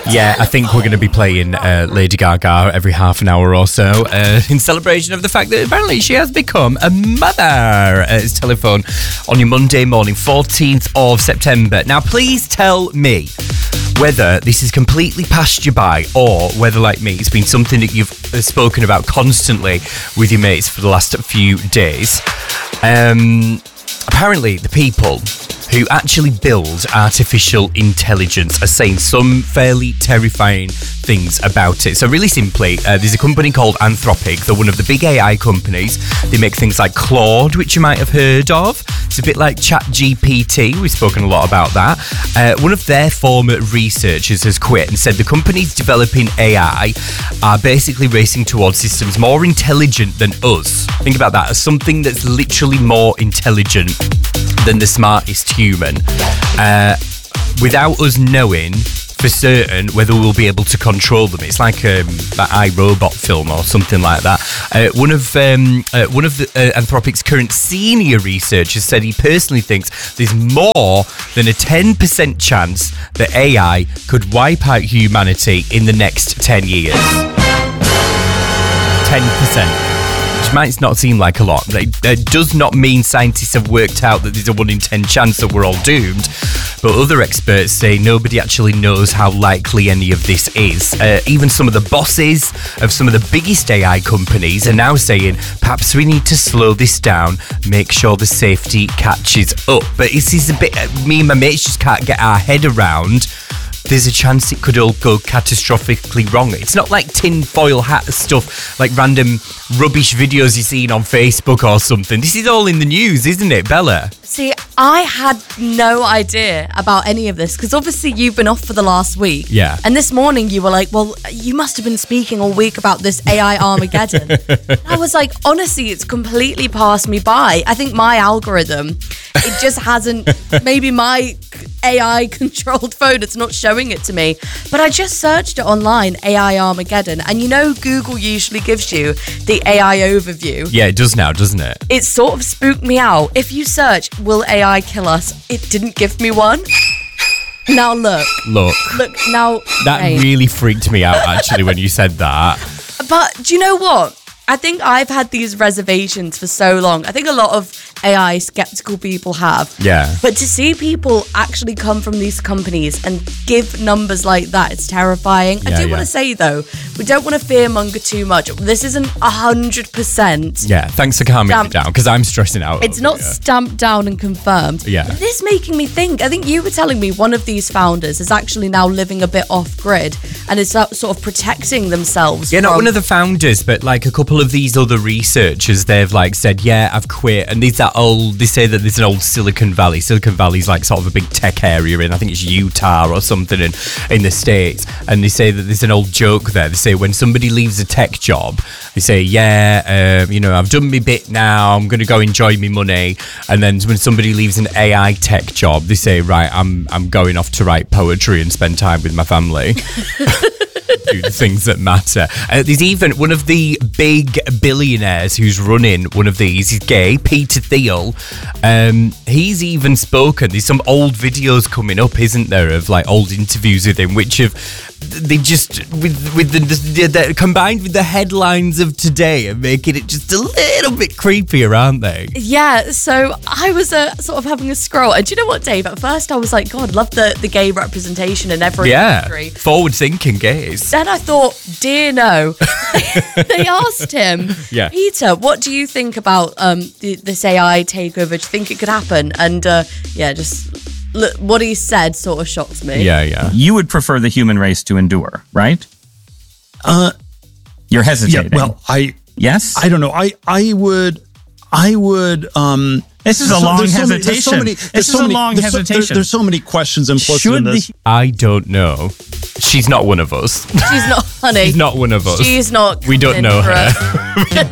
Yeah, I think we're going to be playing Lady Gaga every half an hour or so in celebration of the fact that apparently she has become a mother. It's telephone on your Monday morning, 14th of September. Now, please tell me whether this is completely passed you by or whether, like me, it's been something that you've spoken about constantly with your mates for the last few days. Apparently, the people who actually build artificial intelligence are saying some fairly terrifying things about it. So really simply, there's a company called Anthropic. They're one of the big AI companies. They make things like Claude, which you might have heard of. It's a bit like ChatGPT. We've spoken a lot about that. One of their former researchers has quit and said the companies developing AI are basically racing towards systems more intelligent than us. Think about that, as something that's literally more intelligent than the smartest human, without us knowing for certain whether we'll be able to control them. It's like that iRobot film or something like that. One of the Anthropic's current senior researchers said he personally thinks there's more than a 10% chance that AI could wipe out humanity in the next 10 years. 10%. Which might not seem like a lot. It does not mean scientists have worked out that there's a 1 in 10 chance that we're all doomed. But other experts say nobody actually knows how likely any of this is. Even some of the bosses of some of the biggest AI companies are now saying perhaps we need to slow this down, make sure the safety catches up. But this is a bit, me and my mates just can't get our head around. There's a chance it could all go catastrophically wrong. It's not like tinfoil hat stuff, like random rubbish videos you've seen on Facebook or something. This is all in the news, isn't it, Bella? See, I had no idea about any of this because obviously you've been off for the last week. Yeah. And this morning you were like, well, you must have been speaking all week about this AI Armageddon. I was like, honestly, it's completely passed me by. I think my algorithm, it just hasn't, maybe my AI controlled phone, it's not showing it to me. But I just searched it online, AI Armageddon, and you know Google usually gives you the AI overview. Yeah, it does now, doesn't it? It sort of spooked me out. If you search, will AI kill us? It didn't give me one. Now look now. That really freaked me out actually when you said that. But do you know what? I think I've had these reservations for so long. I think a lot of AI skeptical people have. Yeah. But to see people actually come from these companies and give numbers like that, it's terrifying. I do want to say, though, we don't want to fearmonger too much. This isn't 100%. Yeah, thanks for calming me down, because I'm stressing out. It's not stamped down and confirmed. Yeah. This making me think, I think you were telling me one of these founders is actually now living a bit off-grid and is sort of protecting themselves. Yeah, not one of the founders, but like a couple of these other researchers, they've like said, yeah, I've quit. And they say that there's an old Silicon Valley. Silicon Valley's like sort of a big tech area in, I think it's Utah or something in the States. And they say that there's an old joke there. They say when somebody leaves a tech job, they say, I've done my bit now, I'm going to go enjoy my money. And then when somebody leaves an AI tech job, they say, right, I'm going off to write poetry and spend time with my family. Do the things that matter. There's even one of the big billionaires who's running one of these. He's gay, Peter Thiel. He's even spoken. There's some old videos coming up, isn't there, of like old interviews with him, which have they just with the combined with the headlines of today and making it just a little bit creepier, aren't they? Yeah, so I was sort of having a scroll, and do you know what, Dave? At first I was like, God, love the gay representation in every industry. Forward thinking gays. Then I thought, dear no. They asked him, Peter, what do you think about this AI takeover? Do you think it could happen? And look, what he said sort of shocked me. Yeah. You would prefer the human race to endure, right? You're hesitating. Yeah, well, Yes? I don't know. I would. This is a long hesitation. This is a long hesitation. There's so many questions implicit in this. I don't know. She's not one of us. She's not, honey. She's not one of us. She's not. We don't know her.